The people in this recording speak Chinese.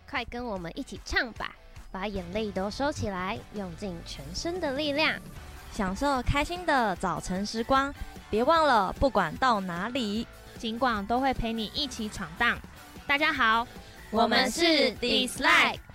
快跟我们一起唱吧，把眼泪都收起来，用尽全身的力量， 享受开心的早晨时光。别忘了，不管到哪里， 尽管都会陪你一起闯荡。大家好， 我们是 Dislike。